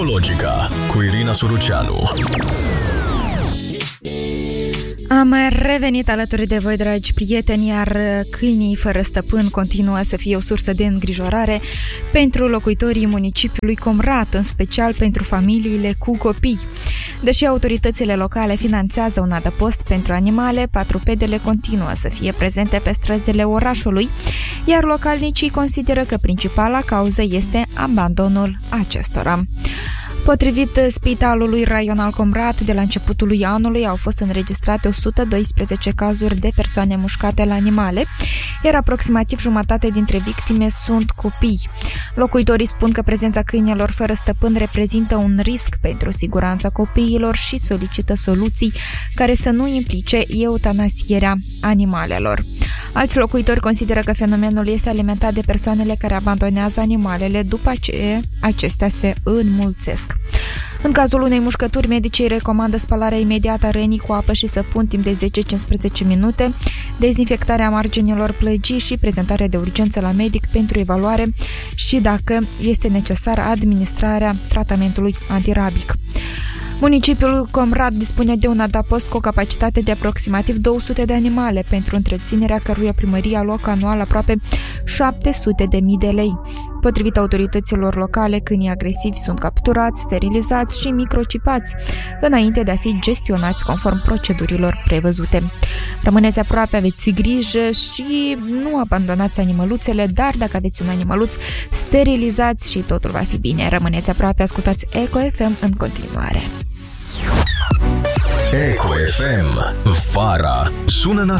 Ecologica cu Irina Suruceanu. Am revenit alături de voi, dragi prieteni, iar câinii fără stăpân continuă să fie o sursă de îngrijorare pentru locuitorii municipiului Comrat, în special pentru familiile cu copii. Deși autoritățile locale finanțează un adăpost pentru animale, patrupedele continuă să fie prezente pe străzile orașului, iar localnicii consideră că principala cauză este abandonul acestora. Potrivit Spitalului Raional Comrat, de la începutul lui anului au fost înregistrate 112 cazuri de persoane mușcate la animale, iar aproximativ jumătate dintre victime sunt copii. Locuitorii spun că prezența câinilor fără stăpân reprezintă un risc pentru siguranța copiilor și solicită soluții care să nu implice eutanasierea animalelor. Alți locuitori consideră că fenomenul este alimentat de persoanele care abandonează animalele după ce acestea se înmulțesc. În cazul unei mușcături, medicii recomandă spălarea imediată a rănii cu apă și săpun timp de 10-15 minute, dezinfectarea marginilor plăgii și prezentarea de urgență la medic pentru evaluare și, dacă este necesar, administrarea tratamentului antirabic. Municipiul Comrat dispune de un adăpost cu o capacitate de aproximativ 200 de animale, pentru întreținerea căruia primăria alocă anual aproape 700.000 de lei. Potrivit autorităților locale, câinii agresivi sunt capturați, sterilizați și microcipați, înainte de a fi gestionați conform procedurilor prevăzute. Rămâneți aproape, aveți grijă și nu abandonați animăluțele, dar dacă aveți un animăluț, sterilizați și totul va fi bine. Rămâneți aproape, ascultați Eco FM în continuare. Eco FM. Vara sună